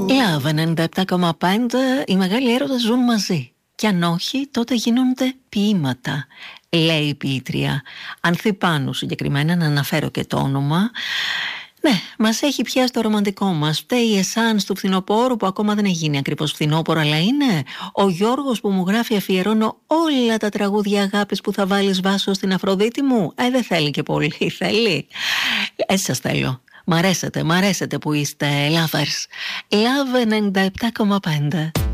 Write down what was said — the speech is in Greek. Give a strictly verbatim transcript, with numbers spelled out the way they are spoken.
Love ενενήντα επτά κόμμα πέντε. Οι μεγάλοι έρωτες ζουν μαζί. Κι αν όχι, τότε γίνονται ποίηματα. Λέει η ποιήτρια Ανθυπάνου, συγκεκριμένα, να αναφέρω και το όνομα. Ναι, μας έχει πιάσει το ρομαντικό μας. Φταίει η εσάνς του φθινοπόρου που ακόμα δεν έχει γίνει ακριβώς φθινόπωρο, αλλά είναι ο Γιώργος που μου γράφει αφιερώνω όλα τα τραγούδια αγάπης που θα βάλεις Βάσο στην Αφροδίτη μου. Ε, δεν θέλει και πολύ, θέλει. Έτσι σας θέλω. Μ' αρέσετε, μ' αρέσετε που είστε lovers. Love ενενήντα επτά κόμμα πέντε.